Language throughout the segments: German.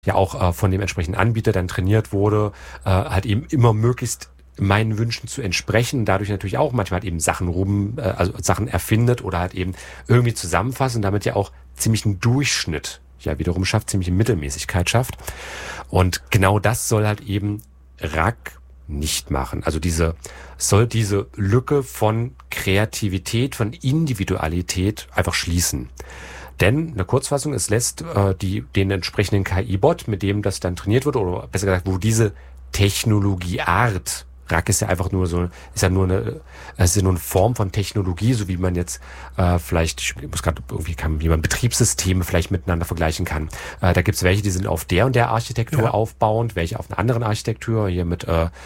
ja auch von dem entsprechenden Anbieter dann trainiert wurde, halt eben immer möglichst meinen Wünschen zu entsprechen, dadurch natürlich auch manchmal halt eben also Sachen erfindet oder halt eben irgendwie zusammenfasst und damit ja auch ziemlich einen Durchschnitt ja wiederum schafft, ziemlich eine Mittelmäßigkeit schafft. Und genau das soll halt eben RAG nicht machen. Also soll diese Lücke von Kreativität, von Individualität einfach schließen. Denn eine Kurzfassung, es lässt den entsprechenden KI-Bot, mit dem das dann trainiert wird, oder besser gesagt, wo diese Technologieart, RAG ist ja einfach nur es ist ja nur eine Form von Technologie, so wie man jetzt wie man Betriebssysteme vielleicht miteinander vergleichen kann. Da gibt's welche, die sind auf der und der Architektur aufbauend, welche auf einer anderen Architektur, hier mit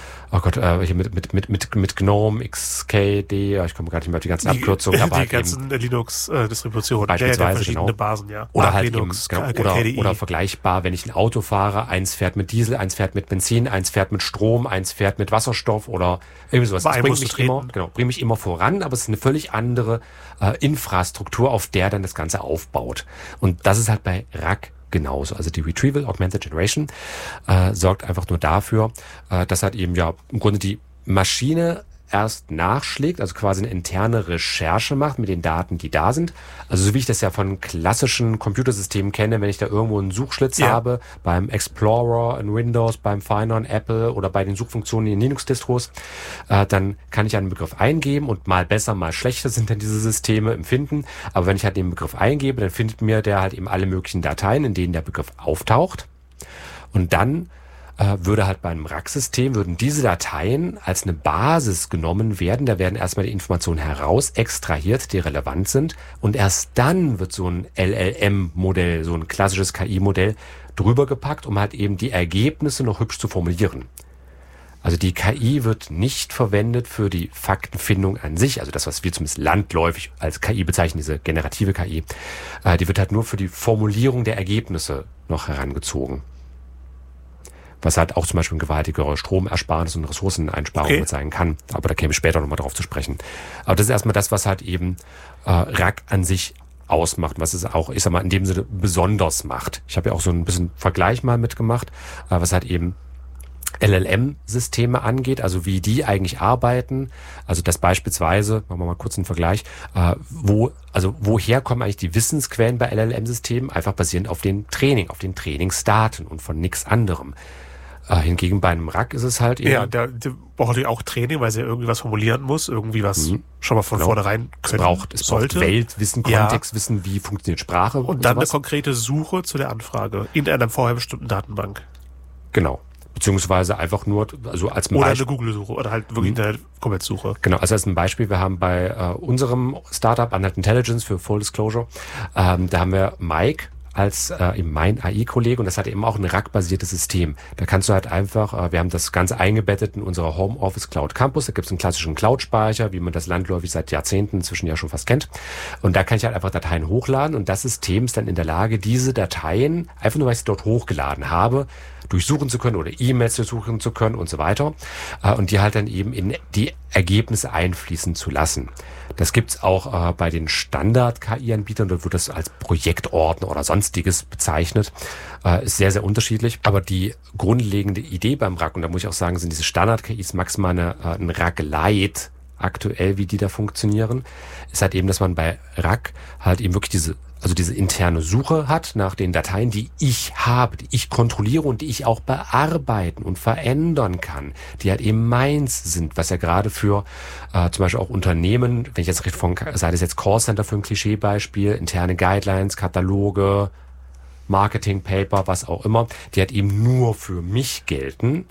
mit GNOME, XKD, ich komme gerade nicht mehr auf die ganzen Abkürzungen. Die ganzen Linux-Distributionen. Beispielsweise, verschiedene Basen, ja. Oder halt Linux, eben, oder vergleichbar, wenn ich ein Auto fahre, eins fährt mit Diesel, eins fährt mit Benzin, eins fährt mit Strom, eins fährt mit Wasserstoff oder irgendwie sowas. Das bringt mich immer voran, aber es ist eine völlig andere Infrastruktur, auf der dann das Ganze aufbaut. Und das ist halt bei RAG genauso. Also die Retrieval Augmented Generation sorgt einfach nur dafür, dass halt eben ja im Grunde die Maschine erst nachschlägt, also quasi eine interne Recherche macht mit den Daten, die da sind. Also so wie ich das ja von klassischen Computersystemen kenne, wenn ich da irgendwo einen Suchschlitz habe, beim Explorer in Windows, beim Finder in Apple oder bei den Suchfunktionen in Linux-Distros, dann kann ich einen Begriff eingeben und mal besser, mal schlechter sind dann diese Systeme im Finden. Aber wenn ich halt den Begriff eingebe, dann findet mir der halt eben alle möglichen Dateien, in denen der Begriff auftaucht. Und dann würde halt bei einem RAG-System, würden diese Dateien als eine Basis genommen werden. Da werden erstmal die Informationen heraus extrahiert, die relevant sind. Und erst dann wird so ein LLM-Modell, so ein klassisches KI-Modell drüber gepackt, um halt eben die Ergebnisse noch hübsch zu formulieren. Also die KI wird nicht verwendet für die Faktenfindung an sich, also das, was wir zumindest landläufig als KI bezeichnen, diese generative KI. Die wird halt nur für die Formulierung der Ergebnisse noch herangezogen. Was halt auch zum Beispiel ein gewaltigerer Stromersparnis und Ressourceneinsparung sein kann. Aber da käme ich später nochmal drauf zu sprechen. Aber das ist erstmal das, was halt eben RAG an sich ausmacht, was es auch, ich sag mal, in dem Sinne besonders macht. Ich habe ja auch so ein bisschen Vergleich mal mitgemacht, was halt eben LLM-Systeme angeht, also wie die eigentlich arbeiten. Also das beispielsweise, machen wir mal kurz einen Vergleich, woher kommen eigentlich die Wissensquellen bei LLM-Systemen? Einfach basierend auf dem Training, auf den Trainingsdaten und von nichts anderem. Hingegen bei einem RAG ist es halt eben... Ja, der braucht natürlich auch Training, weil sie ja irgendwie was formulieren muss, irgendwie was schon mal von vornherein können es braucht Weltwissen, Kontextwissen, wie funktioniert Sprache. Und dann sowas. Eine konkrete Suche zu der Anfrage in einer vorher bestimmten Datenbank. Genau. Beziehungsweise einfach nur, also als Beispiel. Oder eine Google-Suche oder halt wirklich eine Internet-Suche. Genau, also als ein Beispiel, wir haben bei unserem Startup Unheld Intelligence für Full Disclosure, da haben wir Mike als mein AI-Kollege und das hat eben auch ein RAG-basiertes System. Da kannst du halt einfach, wir haben das Ganze eingebettet in unserer Homeoffice Cloud Campus, da gibt es einen klassischen Cloud-Speicher, wie man das landläufig seit Jahrzehnten inzwischen ja schon fast kennt. Und da kann ich halt einfach Dateien hochladen und das System ist dann in der Lage, diese Dateien, einfach nur weil ich sie dort hochgeladen habe, durchsuchen zu können oder E-Mails durchsuchen zu können und so weiter und die halt dann eben in die Ergebnisse einfließen zu lassen. Das gibt's auch bei den Standard-KI-Anbietern, dort wird das als Projektordner oder sonstiges bezeichnet. Ist sehr, sehr unterschiedlich. Aber die grundlegende Idee beim RAG, und da muss ich auch sagen, sind diese Standard-KIs maximal ein RAG-Lite aktuell, wie die da funktionieren, ist halt eben, dass man bei RAG halt eben wirklich diese interne Suche hat nach den Dateien, die ich habe, die ich kontrolliere und die ich auch bearbeiten und verändern kann, die halt eben meins sind, was ja gerade für zum Beispiel auch Unternehmen, wenn ich jetzt recht sei das jetzt Callcenter für ein Klischeebeispiel, interne Guidelines, Kataloge, Marketing-Paper, was auch immer, die halt eben nur für mich gelten,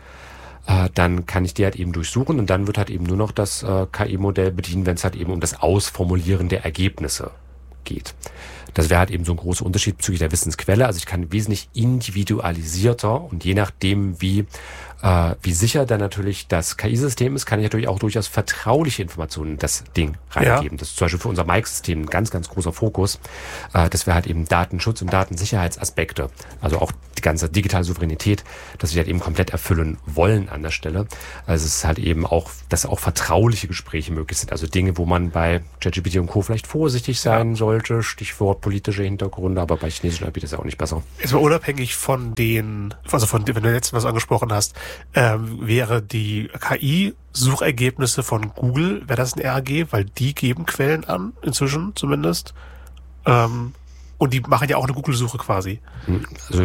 dann kann ich die halt eben durchsuchen und dann wird halt eben nur noch das KI-Modell bedienen, wenn es halt eben um das Ausformulieren der Ergebnisse geht. Das wäre halt eben so ein großer Unterschied bezüglich der Wissensquelle. Also ich kann wesentlich individualisierter und je nachdem, wie sicher dann natürlich das KI-System ist, kann ich natürlich auch durchaus vertrauliche Informationen in das Ding reingeben. Ja. Das ist zum Beispiel für unser Mic-System ein ganz, ganz großer Fokus. Das wäre halt eben Datenschutz und Datensicherheitsaspekte. Also auch die ganze digitale Souveränität, dass wir halt eben komplett erfüllen wollen an der Stelle. Also es ist halt eben auch, dass auch vertrauliche Gespräche möglich sind. Also Dinge, wo man bei ChatGPT und Co. vielleicht vorsichtig sein sollte. Stichwort politische Hintergründe, aber bei chinesischen Anbietern ist es auch nicht besser. Jetzt mal unabhängig von wenn du letztens was angesprochen hast, wäre die KI-Suchergebnisse von Google, wäre das ein RAG, weil die geben Quellen an, inzwischen zumindest. Und die machen ja auch eine Google-Suche quasi. Also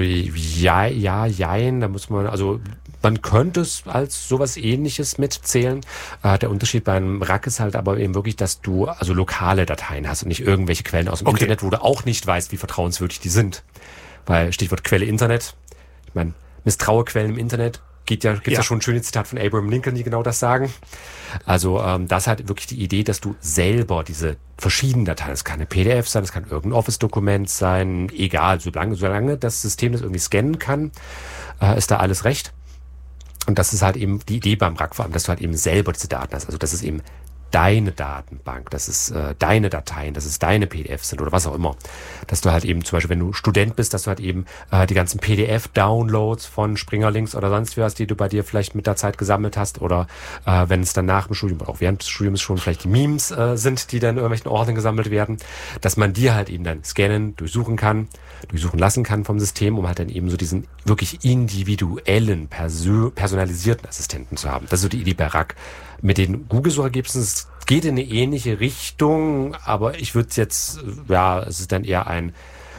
jein, da muss man könnte es als sowas Ähnliches mitzählen. Der Unterschied beim RAG ist halt aber eben wirklich, dass du also lokale Dateien hast und nicht irgendwelche Quellen aus dem Internet, wo du auch nicht weißt, wie vertrauenswürdig die sind. Weil Stichwort Quelle Internet, ich meine, misstraue Quellen im Internet, gibt's ja schon ein schönes Zitat von Abraham Lincoln, die genau das sagen. Also das ist halt wirklich die Idee, dass du selber diese verschiedenen Dateien, das kann eine PDF sein, das kann irgendein Office-Dokument sein, egal, solange das System das irgendwie scannen kann, ist da alles recht. Und das ist halt eben die Idee beim RAG vor allem, dass du halt eben selber diese Daten hast. Also das ist eben deine Datenbank, das ist deine Dateien, das ist deine PDFs sind oder was auch immer. Dass du halt eben zum Beispiel, wenn du Student bist, dass du halt eben die ganzen PDF-Downloads von Springerlinks oder sonst was, die du bei dir vielleicht mit der Zeit gesammelt hast oder wenn es dann nach dem Studium oder auch während des Studiums schon vielleicht die Memes sind, die dann in irgendwelchen Ordnern gesammelt werden, dass man die halt eben dann scannen, durchsuchen lassen kann vom System, um halt dann eben so diesen wirklich individuellen, personalisierten Assistenten zu haben. Das ist so die Idee bei RAG. Mit den Google-Suchergebnissen, es geht in eine ähnliche Richtung, aber ich würde jetzt, es ist dann eher ein,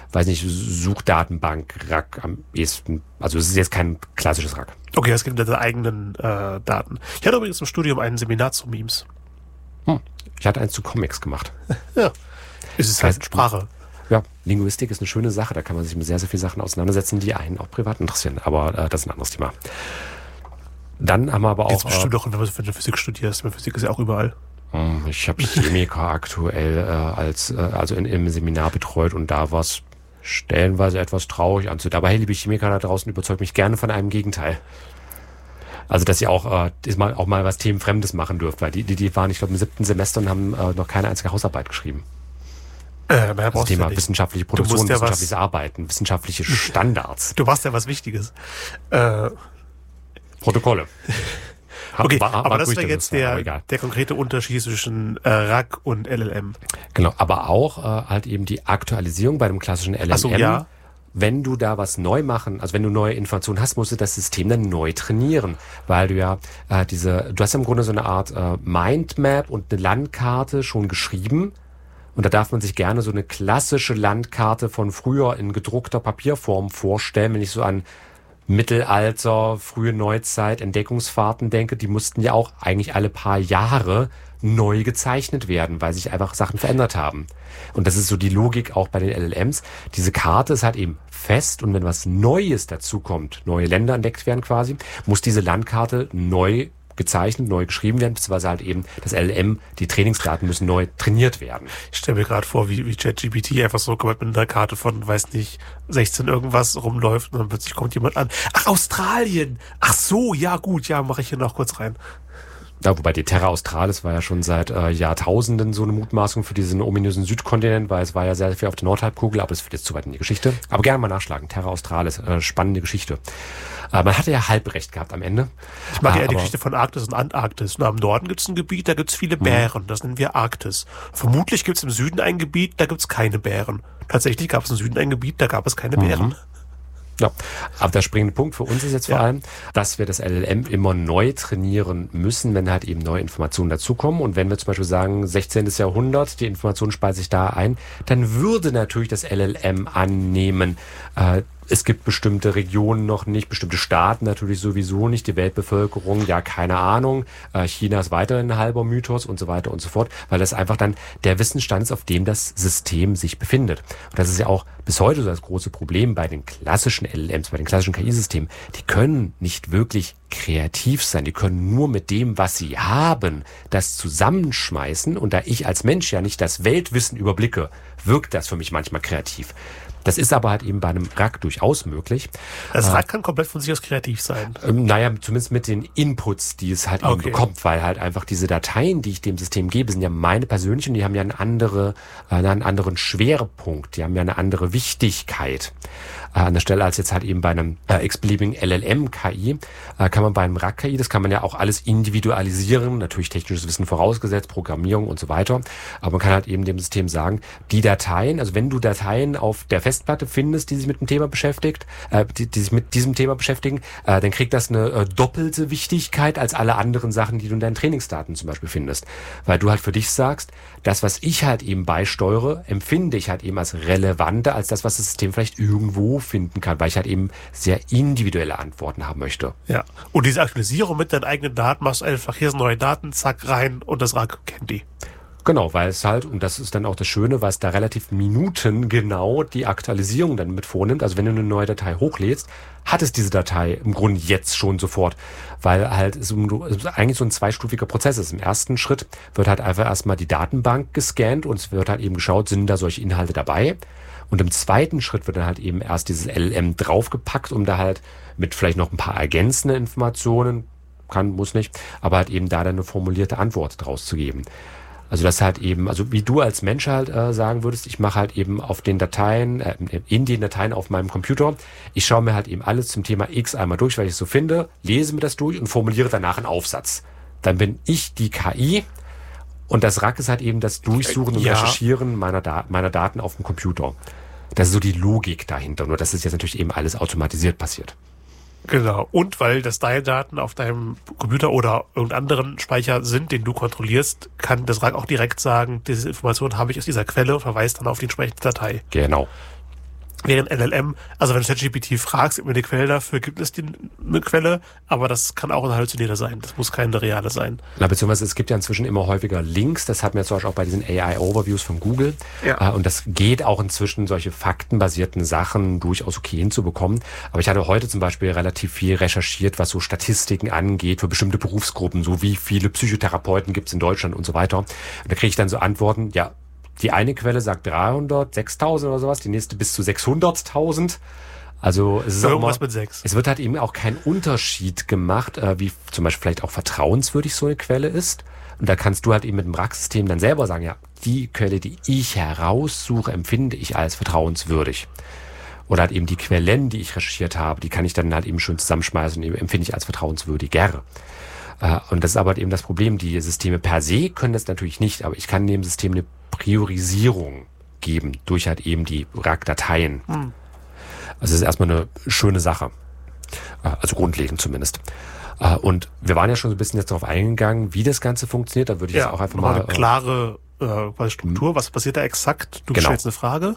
Suchdatenbank-RAG am ehesten. Also es ist jetzt kein klassisches RAG. Okay, es gibt deine eigenen Daten. Ich hatte übrigens im Studium ein Seminar zu Memes. Ich hatte eins zu Comics gemacht. Ja, es ist halt Sprache. Ja, Linguistik ist eine schöne Sache, da kann man sich mit sehr, sehr vielen Sachen auseinandersetzen, die einen auch privat interessieren, aber das ist ein anderes Thema. Dann haben wir aber auch... Jetzt bestimmt auch, wenn du Physik studierst, Physik ist ja auch überall. Ich habe Chemiker aktuell im Seminar betreut und da war es stellenweise etwas traurig anzusehen. Aber hey, liebe Chemiker da draußen, überzeugt mich gerne von einem Gegenteil. Also, dass ihr auch mal was Themenfremdes machen dürft, weil die waren, ich glaube, im 7. Semester und haben noch keine einzige Hausarbeit geschrieben. Das Thema wissenschaftliche Produktion, wissenschaftliches Arbeiten, wissenschaftliche Standards. Du machst ja was Wichtiges. Protokolle. Okay, aber das wäre jetzt der konkrete Unterschied zwischen RAG und LLM. Genau, aber auch halt eben die Aktualisierung bei dem klassischen LLM. Ach so, ja. Wenn du da was neu machen, also wenn du neue Informationen hast, musst du das System dann neu trainieren, weil du ja du hast ja im Grunde so eine Art Mindmap und eine Landkarte schon geschrieben. Und da darf man sich gerne so eine klassische Landkarte von früher in gedruckter Papierform vorstellen, wenn ich so an Mittelalter, frühe Neuzeit, Entdeckungsfahrten denke, die mussten ja auch eigentlich alle paar Jahre neu gezeichnet werden, weil sich einfach Sachen verändert haben. Und das ist so die Logik auch bei den LLMs. Diese Karte ist halt eben fest und wenn was Neues dazukommt, neue Länder entdeckt werden quasi, muss diese Landkarte neu gezeichnet, neu geschrieben werden, beziehungsweise halt eben das LLM, die Trainingsdaten müssen neu trainiert werden. Ich stelle mir gerade vor, wie ChatGPT einfach so mit einer Karte von, 16 irgendwas rumläuft und dann plötzlich kommt jemand an. Ach, Australien! Ach so, ja gut, ja, mache ich hier noch kurz rein. Ja, wobei die Terra Australis war ja schon seit Jahrtausenden so eine Mutmaßung für diesen ominösen Südkontinent, weil es war ja sehr viel auf der Nordhalbkugel, aber das führt jetzt zu weit in die Geschichte. Aber gerne mal nachschlagen. Terra Australis, spannende Geschichte. Man hatte ja Halbrecht gehabt am Ende. Ich mag ja die Geschichte von Arktis und Antarktis. Und am Norden gibt es ein Gebiet, da gibt es viele Bären. Das nennen wir Arktis. Vermutlich gibt es im Süden ein Gebiet, da gibt es keine Bären. Tatsächlich gab es im Süden ein Gebiet, da gab es keine Bären. Ja, aber der springende Punkt für uns ist jetzt vor allem, dass wir das LLM immer neu trainieren müssen, wenn halt eben neue Informationen dazukommen. Und wenn wir zum Beispiel sagen, 16. Jahrhundert, die Information speise ich da ein, dann würde natürlich das LLM annehmen, es gibt bestimmte Regionen noch nicht, bestimmte Staaten natürlich sowieso nicht, die Weltbevölkerung, ja, keine Ahnung, China ist weiterhin ein halber Mythos und so weiter und so fort, weil das einfach dann der Wissensstand ist, auf dem das System sich befindet. Und das ist ja auch bis heute so das große Problem bei den klassischen LLMs, bei den klassischen KI-Systemen. Die können nicht wirklich kreativ sein, die können nur mit dem, was sie haben, das zusammenschmeißen. Und da ich als Mensch ja nicht das Weltwissen überblicke, wirkt das für mich manchmal kreativ. Das ist aber halt eben bei einem RAG durchaus möglich. Das RAG kann komplett von sich aus kreativ sein. Zumindest mit den Inputs, die es halt eben bekommt, weil halt einfach diese Dateien, die ich dem System gebe, sind ja meine persönlichen, die haben ja einen anderen Schwerpunkt, die haben ja eine andere Wichtigkeit. an der Stelle als jetzt halt eben bei einem x-beliebigen LLM-KI, kann man bei einem RAG-KI, das kann man ja auch alles individualisieren, natürlich technisches Wissen vorausgesetzt, Programmierung und so weiter, aber man kann halt eben dem System sagen, die Dateien, also wenn du Dateien auf der Festplatte findest, die sich mit dem Thema beschäftigt, die sich mit diesem Thema beschäftigen, dann kriegt das eine doppelte Wichtigkeit als alle anderen Sachen, die du in deinen Trainingsdaten zum Beispiel findest. Weil du halt für dich sagst, das, was ich halt eben beisteuere, empfinde ich halt eben als relevanter als das, was das System vielleicht irgendwo finden kann, weil ich halt eben sehr individuelle Antworten haben möchte. Ja. Und diese Aktualisierung mit deinen eigenen Daten machst du einfach, hier sind neue Daten, zack, rein und das RAG kennt die. Genau, weil es halt, und das ist dann auch das Schöne, weil es da relativ minutengenau die Aktualisierung dann mit vornimmt. Also wenn du eine neue Datei hochlädst, hat es diese Datei im Grunde jetzt schon sofort, weil halt es eigentlich so ein zweistufiger Prozess ist. Im ersten Schritt wird halt einfach erstmal die Datenbank gescannt und es wird halt eben geschaut, sind da solche Inhalte dabei. Und im zweiten Schritt wird dann halt eben erst dieses LLM draufgepackt, um da halt mit vielleicht noch ein paar ergänzende Informationen, muss nicht, aber halt eben da dann eine formulierte Antwort draus zu geben. Also das halt eben, also wie du als Mensch halt sagen würdest, ich mache halt eben auf den Dateien, in den Dateien auf meinem Computer, ich schaue mir halt eben alles zum Thema X einmal durch, weil ich es so finde, lese mir das durch und formuliere danach einen Aufsatz. Dann bin ich die KI und das RAG ist halt eben das Durchsuchen und Recherchieren meiner Daten auf dem Computer. Das ist so die Logik dahinter, nur dass es jetzt natürlich eben alles automatisiert passiert. Genau. Und weil das deine Daten auf deinem Computer oder irgendeinem anderen Speicher sind, den du kontrollierst, kann das RAG auch direkt sagen, diese Information habe ich aus dieser Quelle und verweist dann auf die entsprechende Datei. Genau. Während LLM, also wenn du ChatGPT fragst, gibt mir eine Quelle dafür, gibt es eine Quelle, aber das kann auch ein Halluzinator sein. Das muss keine reale sein. Na, beziehungsweise es gibt ja inzwischen immer häufiger Links. Das hat man ja zum Beispiel auch bei diesen AI-Overviews von Google. Ja. Und das geht auch inzwischen, solche faktenbasierten Sachen durchaus okay hinzubekommen. Aber ich hatte heute zum Beispiel relativ viel recherchiert, was so Statistiken angeht für bestimmte Berufsgruppen, so wie viele Psychotherapeuten gibt es in Deutschland und so weiter. Und da kriege ich dann so Antworten, ja, die eine Quelle sagt 300, 6.000 oder sowas, die nächste bis zu 600.000. Also es ist irgendwas auch immer, mit 6. es wird halt eben auch kein Unterschied gemacht, wie zum Beispiel vielleicht auch vertrauenswürdig so eine Quelle ist. Und da kannst du halt eben mit dem RAG-System dann selber sagen, ja, die Quelle, die ich heraussuche, empfinde ich als vertrauenswürdig. Oder halt eben die Quellen, die ich recherchiert habe, die kann ich dann halt eben schön zusammenschmeißen und empfinde ich als vertrauenswürdiger. Und das ist aber halt eben das Problem. Die Systeme per se können das natürlich nicht, aber ich kann dem System eine Priorisierung geben durch halt eben die RAG-Dateien. Also das ist erstmal eine schöne Sache. Also grundlegend zumindest. Und wir waren ja schon so ein bisschen jetzt darauf eingegangen, wie das Ganze funktioniert. Da würde ich jetzt auch einfach mal... eine klare Struktur. Was passiert da exakt? Du stellst eine Frage.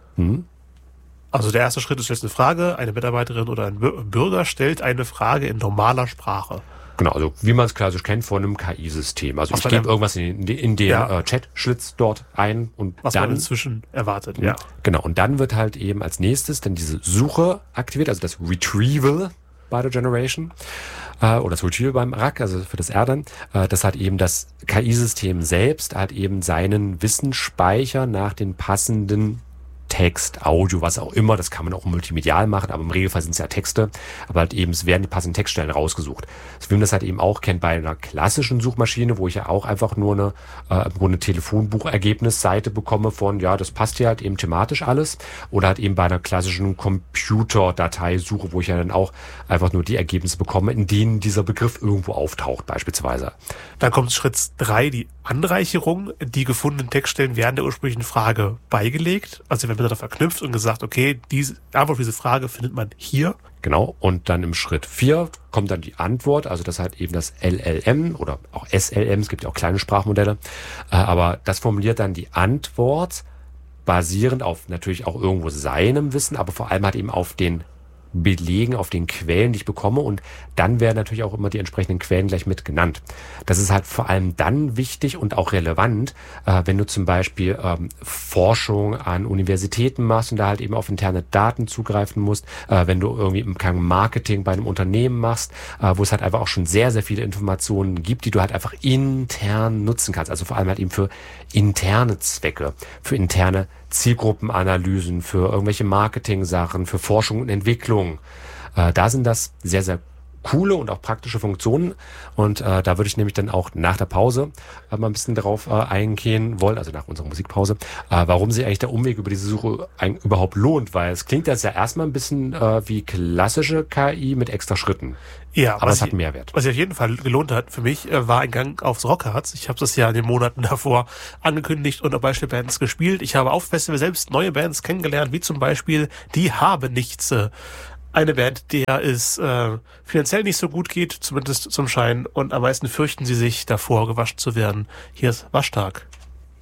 Also der erste Schritt ist, stellst eine Frage. Eine Mitarbeiterin oder ein Bürger stellt eine Frage in normaler Sprache. Genau, also wie man es klassisch kennt von einem KI-System. Also ich gebe irgendwas in den Chat-Schlitz dort ein und was dann... man inzwischen erwartet, ja. Genau, und dann wird halt eben als nächstes dann diese Suche aktiviert, also das Retrieval by the Generation oder das Retrieval beim RAG, also für das R dann, das hat eben das KI-System selbst, hat eben seinen Wissensspeicher nach den passenden Text, Audio, was auch immer, das kann man auch multimedial machen, aber im Regelfall sind es ja Texte, aber halt eben, es werden die passenden Textstellen rausgesucht. So wie man das halt eben auch kennt bei einer klassischen Suchmaschine, wo ich ja auch einfach nur eine Telefonbuchergebnisseite bekomme von, ja, das passt hier halt eben thematisch alles, oder halt eben bei einer klassischen Computerdateisuche, wo ich ja dann auch einfach nur die Ergebnisse bekomme, in denen dieser Begriff irgendwo auftaucht, beispielsweise. Dann kommt Schritt 3, die Anreicherung. Die gefundenen Textstellen werden der ursprünglichen Frage beigelegt, also wenn miteinander verknüpft und gesagt, okay, diese Antwort auf diese Frage findet man hier. Genau, und dann im Schritt 4 kommt dann die Antwort, also das halt eben das LLM oder auch SLM, es gibt ja auch kleine Sprachmodelle, aber das formuliert dann die Antwort basierend auf natürlich auch irgendwo seinem Wissen, aber vor allem halt eben auf den Belegen, auf den Quellen, die ich bekomme, und dann werden natürlich auch immer die entsprechenden Quellen gleich mit genannt. Das ist halt vor allem dann wichtig und auch relevant, wenn du zum Beispiel Forschung an Universitäten machst und da halt eben auf interne Daten zugreifen musst, wenn du irgendwie im Marketing bei einem Unternehmen machst, wo es halt einfach auch schon sehr, sehr viele Informationen gibt, die du halt einfach intern nutzen kannst, also vor allem halt eben für interne Zwecke, für interne Zielgruppenanalysen, für irgendwelche Marketing-Sachen, für Forschung und Entwicklung. Da sind das sehr, sehr coole und auch praktische Funktionen. Und da würde ich nämlich dann auch nach der Pause mal ein bisschen darauf eingehen wollen, also nach unserer Musikpause, warum sich eigentlich der Umweg über diese Suche überhaupt lohnt, weil es klingt jetzt ja erstmal ein bisschen wie klassische KI mit extra Schritten. Ja, aber es hat einen Mehrwert. Was sich auf jeden Fall gelohnt hat für mich, war ein Gang aufs Rockharz. Ich habe das ja in den Monaten davor angekündigt und auch Beispielbands gespielt. Ich habe auf Festival selbst neue Bands kennengelernt, wie zum Beispiel die Habenichtse. Eine Band, der es finanziell nicht so gut geht, zumindest zum Schein, und am meisten fürchten sie sich davor, gewaschen zu werden. Hier ist Waschtag.